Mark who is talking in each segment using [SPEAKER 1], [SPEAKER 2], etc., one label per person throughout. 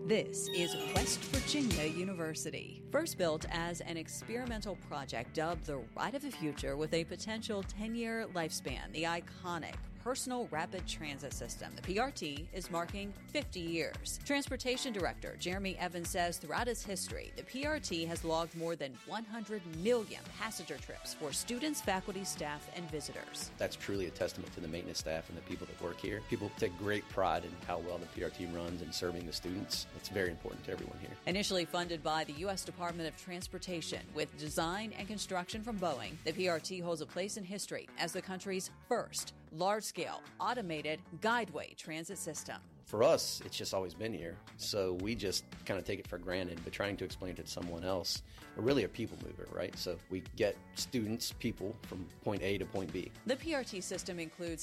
[SPEAKER 1] This is West Virginia University. First built as an experimental project dubbed the Ride of the Future with a potential 10-year lifespan, the iconic Personal Rapid Transit System, the PRT, is marking 50 years. Transportation Director Jeremy Evans says throughout its history, the PRT has logged more than 100 million passenger trips for students, faculty, staff, and visitors.
[SPEAKER 2] That's truly a testament to the maintenance staff and the people that work here. People take great pride in how well the PRT runs and serving the students. It's very important to everyone here.
[SPEAKER 1] Initially funded by the U.S. Department of Transportation with design and construction from Boeing, the PRT holds a place in history as the country's first large-scale automated guideway transit system.
[SPEAKER 2] For us, it's just always been here, so we just kind of take it for granted, but trying to explain it to someone else, we're really a people mover, right? So we get students, people, from point A to point B.
[SPEAKER 1] The PRT system includes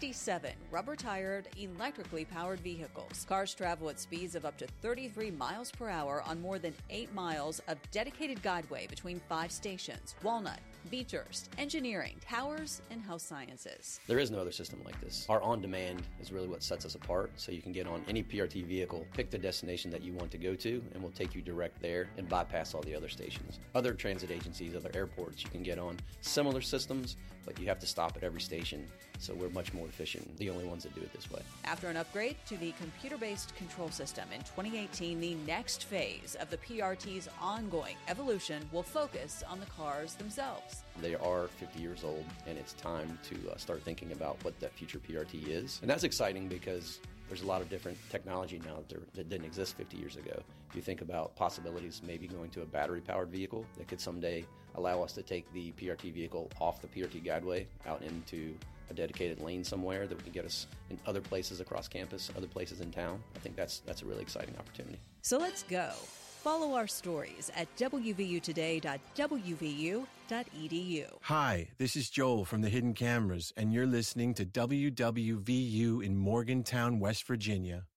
[SPEAKER 1] 67 rubber-tired, electrically powered vehicles. Cars travel at speeds of up to 33 miles per hour on more than 8 miles of dedicated guideway between 5 stations: Walnut, Beechhurst, Engineering, Towers, and Health Sciences.
[SPEAKER 2] There is no other system like this. Our on-demand is really what sets us apart, so you can get on any PRT vehicle, pick the destination that you want to go to, and we'll take you direct there and bypass all the other stations. Other transit agencies, other airports, you can get on similar systems, but you have to stop at every station, so we're much more efficient, the only ones that do it this way.
[SPEAKER 1] After an upgrade to the computer-based control system in 2018, the next phase of the PRT's ongoing evolution will focus on the cars themselves.
[SPEAKER 2] They are 50 years old, and it's time to start thinking about what that future PRT is. And that's exciting because there's a lot of different technology now that didn't exist 50 years ago. If you think about possibilities, maybe going to a battery-powered vehicle that could someday allow us to take the PRT vehicle off the PRT guideway out into a dedicated lane somewhere that would get us in other places across campus, other places in town. I think that's a really exciting opportunity.
[SPEAKER 1] So let's go. Follow our stories at wvutoday.wvu.edu.
[SPEAKER 3] Hi, this is Joel from the Hidden Cameras, and you're listening to WWVU in Morgantown, West Virginia.